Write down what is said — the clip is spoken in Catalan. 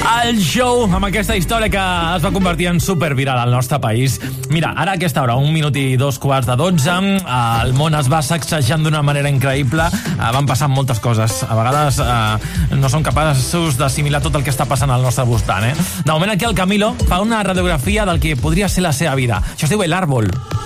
El show amb aquesta història que es va convertir en superviral al nostre país. Mira, ara a aquesta hora, 1:02, el món es va sacsejant d'una manera increïble. Van passant moltes coses. A vegades no som capaços d'assimilar tot el que està passant al nostre voltant. De moment aquí el Camilo fa una radiografia del que podria ser la seva vida. Això es diu El Árbol.